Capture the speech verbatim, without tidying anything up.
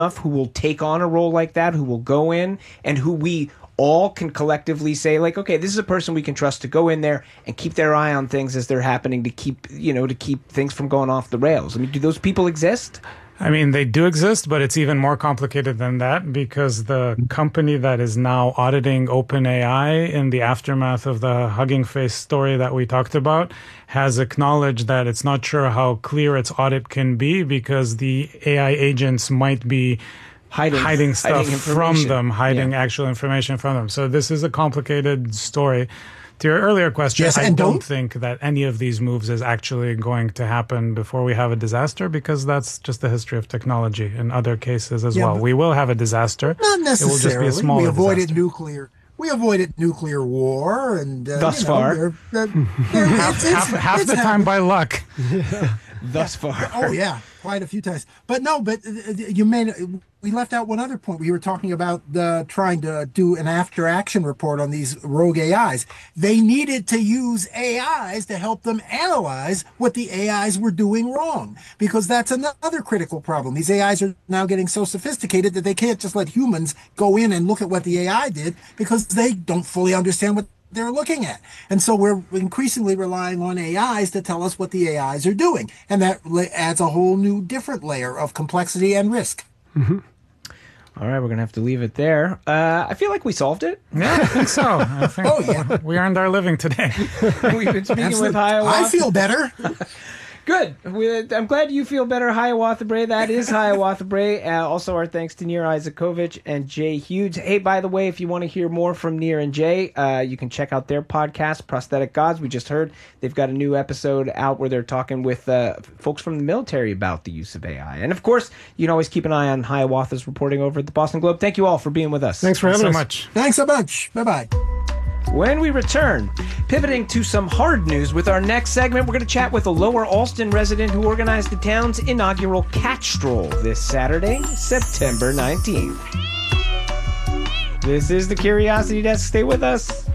who will take on a role like that, who will go in, and who we all can collectively say, like, okay, this is a person we can trust to go in there and keep their eye on things as they're happening, to keep, you know, to keep things from going off the rails. I mean, do those people exist? I mean, they do exist, but it's even more complicated than that, because the company that is now auditing OpenAI in the aftermath of the Hugging Face story that we talked about has acknowledged that it's not sure how clear its audit can be, because the A I agents might be hiding, hiding stuff hiding from them, hiding yeah. actual information from them. So this is a complicated story. To your earlier question, yes, I don't, don't think that any of these moves is actually going to happen before we have a disaster, because that's just the history of technology in other cases as yeah, well. We will have a disaster. Not necessarily. It will just be a smaller we avoided disaster. nuclear. We avoided nuclear war, and uh, thus you know, far, they're, they're, they're, half, it's, it's, half, half it's the time by luck. Thus far. Oh yeah, quite a few times. But no, but you made we left out one other point. We were talking about the trying to do an after action report on these rogue A Is. They needed to use A Is to help them analyze what the A Is were doing wrong, because that's another critical problem. These A Is are now getting so sophisticated that they can't just let humans go in and look at what the A I did, because they don't fully understand what they're looking at. And so we're increasingly relying on A Is to tell us what the A Is are doing. And that adds a whole new different layer of complexity and risk. Mm-hmm. All right, we're going to have to leave it there. Uh, I feel like we solved it. Yeah, I think so. I think oh, yeah. we earned our living today. We've been speaking Absolutely. with Hiawatha. I feel better. Good. We, I'm glad you feel better, Hiawatha Bray. That is Hiawatha Bray. Uh, also, our thanks to Nir Isakovich and Jay Hughes. Hey, by the way, if you want to hear more from Nir and Jay, uh, you can check out their podcast, Prosthetic Gods. We just heard they've got a new episode out where they're talking with uh, folks from the military about the use of A I. And, of course, you can always keep an eye on Hiawatha's reporting over at the Boston Globe. Thank you all for being with us. Thanks for having so us. much. Thanks so much. Bye-bye. When we return, pivoting to some hard news with our next segment, we're going to chat with a Lower Alston resident who organized the town's inaugural Cat Stroll this Saturday, September nineteenth. This is the Curiosity Desk. Stay with us.